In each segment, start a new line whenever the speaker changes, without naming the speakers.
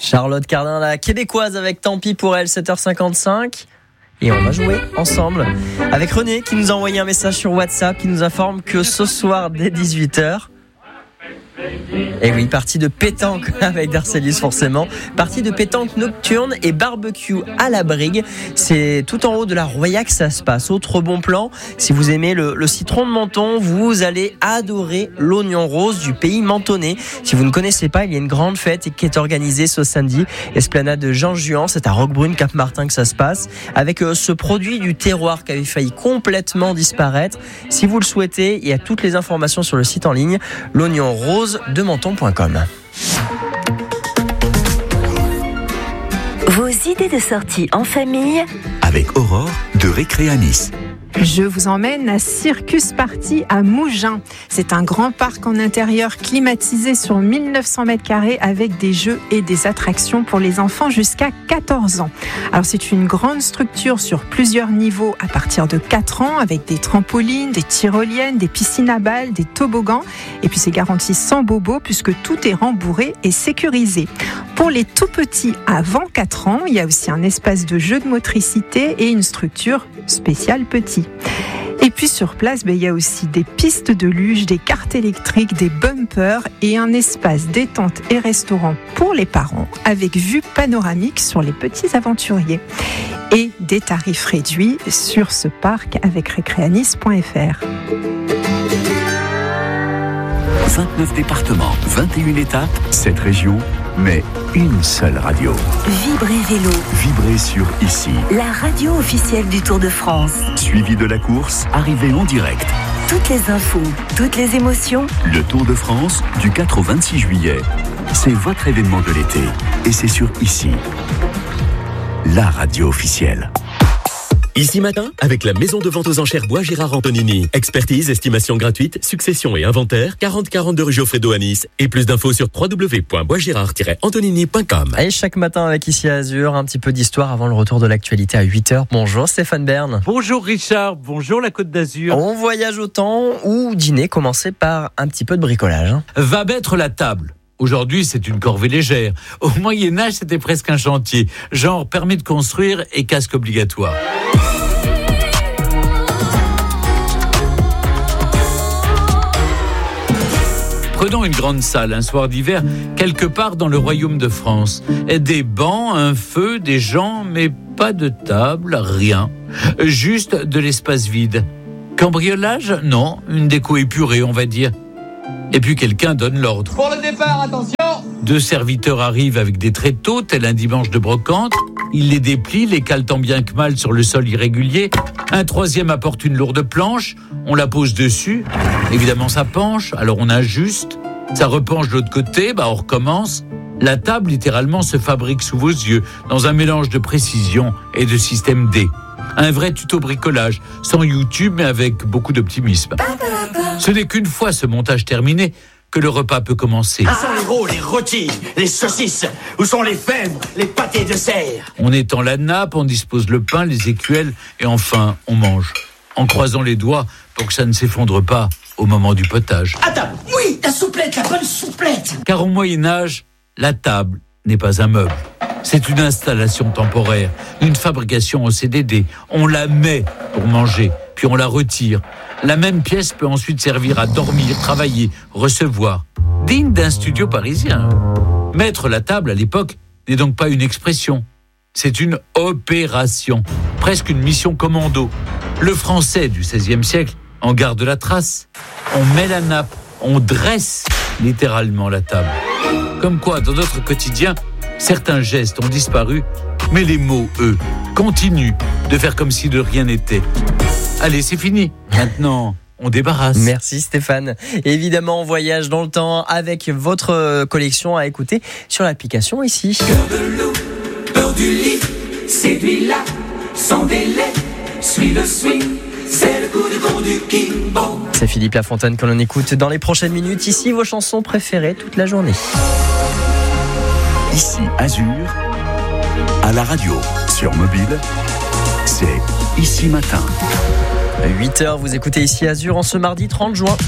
Charlotte Cardin, la québécoise, avec Tant pis pour elle, 7h55. Et on va jouer ensemble avec René qui nous a envoyé un message sur WhatsApp qui nous informe que ce soir dès 18h, et oui, partie de pétanque avec Darcellus forcément, partie de pétanque nocturne et barbecue à la brigue. C'est tout en haut de la Royac, ça se passe. Autre bon plan, si vous aimez le citron de Menton, vous allez adorer l'oignon rose du pays mentonais. Si vous ne connaissez pas, il y a une grande fête qui est organisée ce samedi, esplanade de Jean Juan, c'est à Roquebrune, Cap-Martin que ça se passe, avec ce produit du terroir qui avait failli complètement disparaître. Si vous le souhaitez, il y a toutes les informations sur le site en ligne, l'oignon rose de menton.com.
Vos idées de sortie en famille
avec Aurore de Récréanis.
Je vous emmène à Circus Party à Mougins. C'est un grand parc en intérieur climatisé sur 1900 mètres carrés avec des jeux et des attractions pour les enfants jusqu'à 14 ans. Alors c'est une grande structure sur plusieurs niveaux à partir de 4 ans avec des trampolines, des tyroliennes, des piscines à balles, des toboggans. Et puis c'est garanti sans bobo puisque tout est rembourré et sécurisé. Pour les tout petits avant 4 ans, il y a aussi un espace de jeu de motricité et une structure spéciale petit. Et puis sur place, il y a aussi des pistes de luge, des cartes électriques, des bumpers et un espace détente et restaurant pour les parents avec vue panoramique sur les petits aventuriers. Et des tarifs réduits sur ce parc avec récréanis.fr.
29 départements, 21 étapes, 7 régions, mais une seule radio.
Vibrez Vélo.
Vibrez sur Ici.
La radio officielle du Tour de France.
Suivi de la course, arrivée en direct.
Toutes les infos, toutes les émotions.
Le Tour de France, du 4 au 26 juillet. C'est votre événement de l'été. Et c'est sur Ici. La radio officielle.
Ici Matin, avec la maison de vente aux enchères Bois Gérard Antonini. Expertise, estimation gratuite, succession et inventaire, 4042 rue Geoffredo à Nice. Et plus d'infos sur www.boisgérard-antonini.com.
Et chaque matin avec Ici Azur, un petit peu d'histoire avant le retour de l'actualité à 8h. Bonjour Stéphane Bern.
Bonjour Richard, bonjour la Côte d'Azur.
On voyage au temps où dîner commençait par un petit peu de bricolage.
Va mettre la table. Aujourd'hui, c'est une corvée légère. Au Moyen-Âge, c'était presque un chantier. Genre permis de construire et casque obligatoire. Prenons une grande salle, un soir d'hiver, quelque part dans le royaume de France. Des bancs, un feu, des gens, mais pas de table, rien. Juste de l'espace vide. Cambriolage ? Non, une déco épurée, on va dire. Et puis quelqu'un donne l'ordre.
Pour le départ, attention !
2 serviteurs arrivent avec des tréteaux, tel un dimanche de brocante. Ils les déplient, les calent tant bien que mal sur le sol irrégulier. Un 3e apporte une lourde planche, on la pose dessus. Évidemment, ça penche, alors on ajuste. Ça repenche de l'autre côté, on recommence. La table, littéralement, se fabrique sous vos yeux, dans un mélange de précision et de système D. Un vrai tuto bricolage, sans YouTube, mais avec beaucoup d'optimisme. Ce n'est qu'une fois ce montage terminé que le repas peut commencer.
Où sont les gros, les rôtis, les saucisses? Où sont les fèves, les pâtés de serre?
On étend la nappe, on dispose le pain, les écuelles, et enfin, on mange. En croisant les doigts pour que ça ne s'effondre pas au moment du potage.
À table, oui, la souplette, la bonne souplette.
Car au Moyen-Âge, la table n'est pas un meuble. C'est une installation temporaire, une fabrication au CDD. On la met pour manger, puis on la retire. La même pièce peut ensuite servir à dormir, travailler, recevoir. Digne d'un studio parisien. Mettre la table à l'époque n'est donc pas une expression. C'est une opération, presque une mission commando. Le français du XVIe siècle en garde la trace. On met la nappe, on dresse littéralement la table. Comme quoi, dans notre quotidien, certains gestes ont disparu, mais les mots, eux, continuent de faire comme si de rien n'était. Allez, c'est fini. Maintenant, on débarrasse.
Merci Stéphane. Évidemment, on voyage dans le temps avec votre collection à écouter sur l'application Ici.
Cœur de loup, peur du lit, séduis-la, sans délai, suis le swing, c'est le coup de con du Kimbo.
C'est Philippe Lafontaine que l'on écoute dans les prochaines minutes. Ici, vos chansons préférées toute la journée.
Ici Azur, à la radio, sur mobile, c'est Ici Matin.
8h, vous écoutez Ici Azur en ce mardi 30 juin.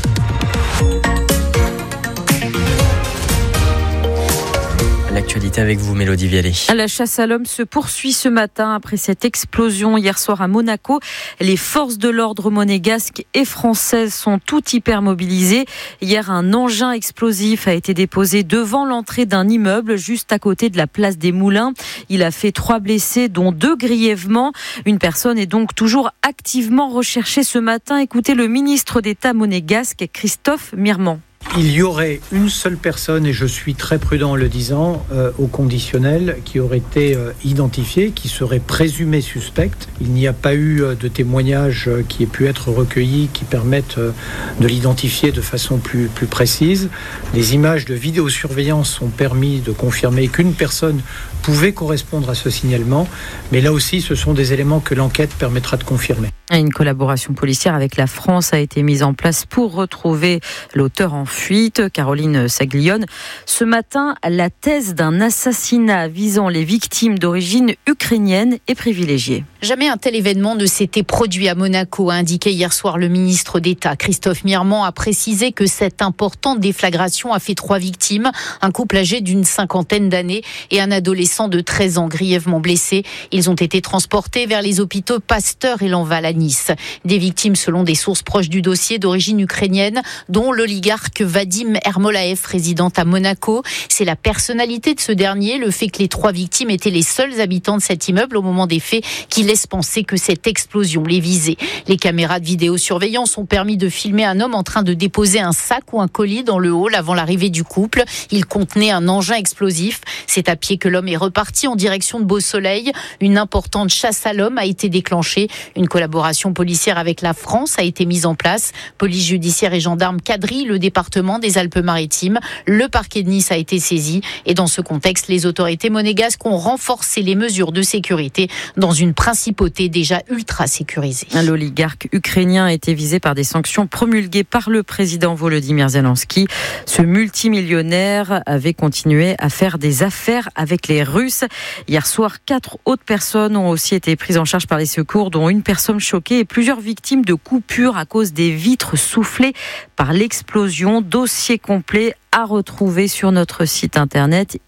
L'actualité avec vous, Mélodie Vialet.
La chasse à l'homme se poursuit ce matin après cette explosion hier soir à Monaco. Les forces de l'ordre monégasques et françaises sont toutes hyper mobilisées. Hier, un engin explosif a été déposé devant l'entrée d'un immeuble juste à côté de la place des Moulins. Il a fait 3 blessés, dont 2 grièvement. Une personne est donc toujours activement recherchée ce matin. Écoutez le ministre d'État monégasque, Christophe Mirmand.
Il y aurait une seule personne, et je suis très prudent en le disant, au conditionnel, qui aurait été identifiée, qui serait présumée suspecte. Il n'y a pas eu de témoignages qui aient pu être recueillis, qui permettent de l'identifier de façon plus précise. Les images de vidéosurveillance ont permis de confirmer qu'une personne pouvait correspondre à ce signalement, mais là aussi, ce sont des éléments que l'enquête permettra de confirmer.
Une collaboration policière avec la France a été mise en place pour retrouver l'auteur en fuite, Caroline Saglione. Ce matin, la thèse d'un assassinat visant les victimes d'origine ukrainienne est privilégiée.
Jamais un tel événement ne s'était produit à Monaco, a indiqué hier soir le ministre d'État. Christophe Mirmand a précisé que cette importante déflagration a fait 3 victimes, un couple âgé d'une 50aine d'années et un adolescent de 13 ans grièvement blessé. Ils ont été transportés vers les hôpitaux Pasteur et Lanval à Nice. Des victimes selon des sources proches du dossier d'origine ukrainienne, dont l'oligarque Vadim Ermolaev, résident à Monaco. C'est la personnalité de ce dernier, le fait que les 3 victimes étaient les seuls habitants de cet immeuble au moment des faits, qui laisse penser que cette explosion les visait. Les caméras de vidéosurveillance ont permis de filmer un homme en train de déposer un sac ou un colis dans le hall avant l'arrivée du couple. Il contenait un engin explosif. C'est à pied que l'homme est reparti en direction de Beau-Soleil. Une importante chasse à l'homme a été déclenchée. Une collaboration policière avec la France a été mise en place. Police judiciaire et gendarmes quadrillent le département des Alpes-Maritimes. Le parquet de Nice a été saisi. Et dans ce contexte, les autorités monégasques ont renforcé les mesures de sécurité dans une principauté déjà ultra sécurisée.
L'oligarque ukrainien a été visé par des sanctions promulguées par le président Volodymyr Zelensky. Ce multimillionnaire avait continué à faire des affaires avec les Russes. Hier soir, 4 autres personnes ont aussi été prises en charge par les secours, dont une personne choquée et plusieurs victimes de coupures à cause des vitres soufflées par l'explosion. Dossier complet à retrouver sur notre site internet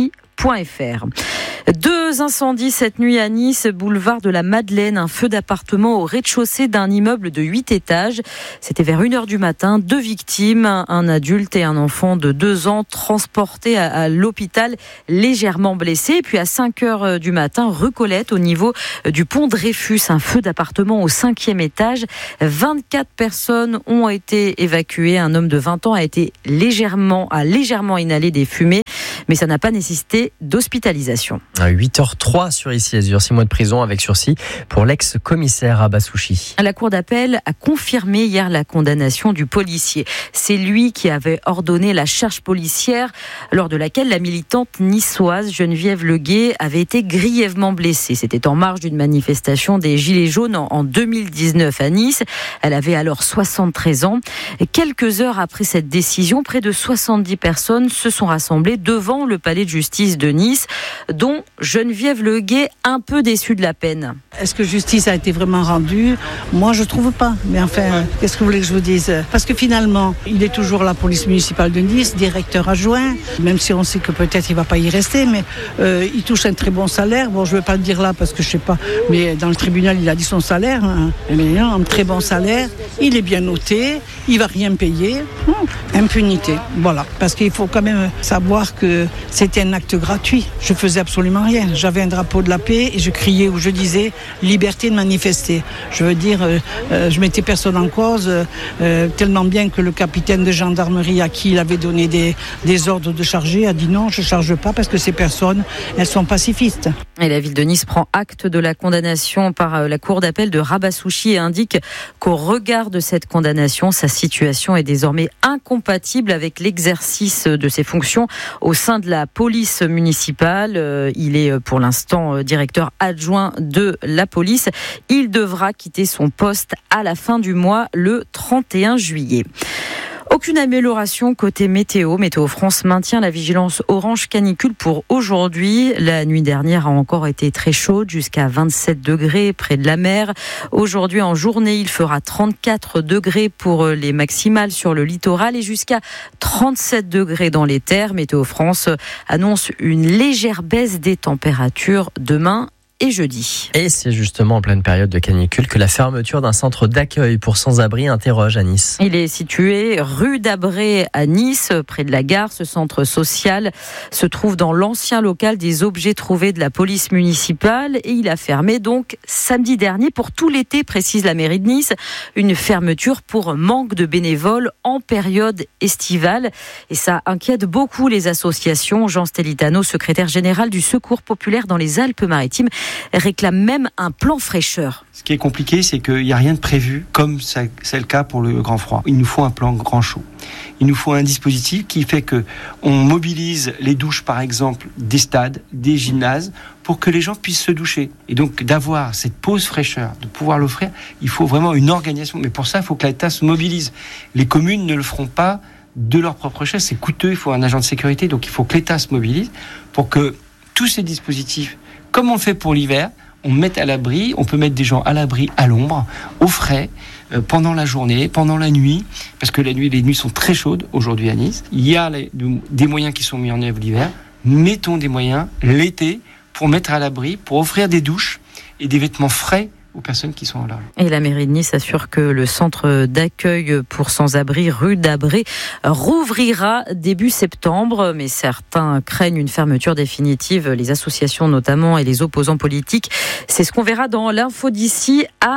ici.fr. 2 incendies cette nuit à Nice, boulevard de la Madeleine. Un feu d'appartement au rez-de-chaussée d'un immeuble de 8 étages. C'était vers 1h du matin. 2 victimes, un adulte et un enfant de 2 ans, transportés à l'hôpital légèrement blessés. Et puis à 5h du matin, rue Colette, au niveau du pont Dreyfus, un feu d'appartement au 5e étage. 24 personnes ont été évacuées. Un homme de 20 ans a légèrement inhalé des fumées, mais ça n'a pas nécessité d'hospitalisation.
À 8h03 sur Ici Azur, 6 mois de prison avec sursis pour l'ex-commissaire Abassouchi.
La cour d'appel a confirmé hier la condamnation du policier. C'est lui qui avait ordonné la charge policière lors de laquelle la militante niçoise Geneviève Leguet avait été grièvement blessée. C'était en marge d'une manifestation des Gilets jaunes en 2019 à Nice. Elle avait alors 73 ans. Quelques heures après cette décision, près de 70 personnes se sont rassemblées devant le palais de justice de Nice, dont Geneviève Leguet, un peu déçue de la peine.
Est-ce que justice a été vraiment rendue ? Moi, je trouve pas. Mais enfin, qu'est-ce que vous voulez que je vous dise ? Parce que finalement, il est toujours la police municipale de Nice, directeur adjoint, même si on sait que peut-être il va pas y rester, mais il touche un très bon salaire. Bon, je vais pas le dire là parce que je sais pas, mais dans le tribunal, il a dit son salaire. Mais un très bon salaire, il est bien noté, il va rien payer. Impunité, voilà. Parce qu'il faut quand même savoir que c'était un acte gratuit. Je faisais absolument rien. J'avais un drapeau de la paix et je criais ou je disais liberté de manifester. Je veux dire, je mettais personne en cause, tellement bien que le capitaine de gendarmerie à qui il avait donné des ordres de charger a dit non, je ne charge pas parce que ces personnes, elles sont pacifistes.
Et la ville de Nice prend acte de la condamnation par la cour d'appel de Rabat-Souchi et indique qu'au regard de cette condamnation, sa situation est désormais incompatible avec l'exercice de ses fonctions au sein de la police municipale. Il est pour l'instant directeur adjoint de la police. Il devra quitter son poste à la fin du mois, le 31 juillet. Aucune amélioration côté météo. Météo France maintient la vigilance orange canicule pour aujourd'hui. La nuit dernière a encore été très chaude, jusqu'à 27 degrés près de la mer. Aujourd'hui en journée, il fera 34 degrés pour les maximales sur le littoral et jusqu'à 37 degrés dans les terres. Météo France annonce une légère baisse des températures demain et jeudi.
Et c'est justement en pleine période de canicule que la fermeture d'un centre d'accueil pour sans-abri interroge à Nice.
Il est situé rue d'Abré à Nice, près de la gare. Ce centre social se trouve dans l'ancien local des objets trouvés de la police municipale et il a fermé donc samedi dernier pour tout l'été, précise la mairie de Nice. Une fermeture pour manque de bénévoles en période estivale et ça inquiète beaucoup les associations. Jean Stelitano, secrétaire général du Secours populaire dans les Alpes-Maritimes, réclame même un plan fraîcheur.
Ce qui est compliqué, c'est qu'il n'y a rien de prévu, comme c'est le cas pour le grand froid. Il nous faut un plan grand chaud. Il nous faut un dispositif qui fait que on mobilise les douches, par exemple, des stades, des gymnases, pour que les gens puissent se doucher. Et donc, d'avoir cette pause fraîcheur, de pouvoir l'offrir, il faut vraiment une organisation. Mais pour ça, il faut que l'État se mobilise. Les communes ne le feront pas de leur propre chef. C'est coûteux, il faut un agent de sécurité. Donc, il faut que l'État se mobilise pour que tous ces dispositifs, comme on le fait pour l'hiver, on met à l'abri, on peut mettre des gens à l'abri, à l'ombre, au frais, pendant la journée, pendant la nuit, parce que les nuits sont très chaudes aujourd'hui à Nice. Il y a des moyens qui sont mis en œuvre l'hiver. Mettons des moyens l'été pour mettre à l'abri, pour offrir des douches et des vêtements frais aux personnes qui sont là.
Et la mairie de Nice assure que le centre d'accueil pour sans-abri rue d'Abré rouvrira début septembre, mais certains craignent une fermeture définitive, les associations notamment et les opposants politiques. C'est ce qu'on verra dans l'info d'ici à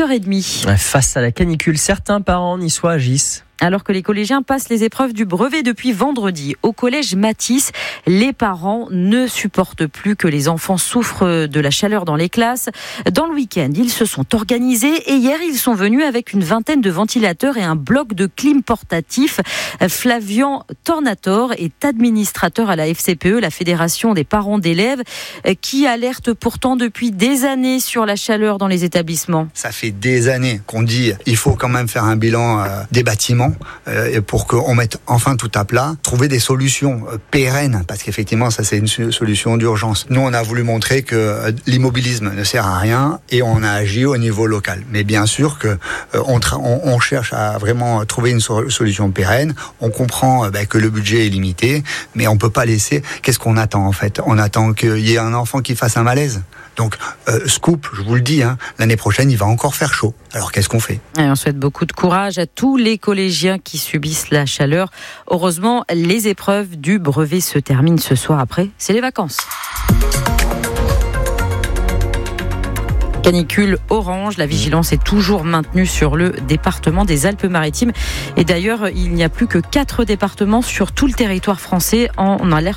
8h30.
Face à la canicule, certains parents niçois agissent.
Alors que les collégiens passent les épreuves du brevet depuis vendredi au collège Matisse, les parents ne supportent plus que les enfants souffrent de la chaleur dans les classes. Dans le week-end, ils se sont organisés et hier, ils sont venus avec une vingtaine de ventilateurs et un bloc de clim portatif. Flavian Tornator est administrateur à la FCPE, la Fédération des parents d'élèves, qui alerte pourtant depuis des années sur la chaleur dans les établissements.
Ça fait des années qu'on dit il faut quand même faire un bilan des bâtiments pour qu'on mette enfin tout à plat, trouver des solutions pérennes, parce qu'effectivement ça c'est une solution d'urgence. Nous on a voulu montrer que l'immobilisme ne sert à rien et on a agi au niveau local. Mais bien sûr que on cherche à vraiment trouver une solution pérenne. On comprend que le budget est limité, mais on peut pas laisser. Qu'est-ce qu'on attend en fait ? On attend qu'il y ait un enfant qui fasse un malaise. Donc, scoop, je vous le dis, l'année prochaine, il va encore faire chaud. Alors, qu'est-ce qu'on fait ?
Et on souhaite beaucoup de courage à tous les collégiens qui subissent la chaleur. Heureusement, les épreuves du brevet se terminent ce soir. Après, c'est les vacances. Canicule orange, la vigilance est toujours maintenue sur le département des Alpes-Maritimes. Et d'ailleurs, il n'y a plus que 4 départements sur tout le territoire français en alerte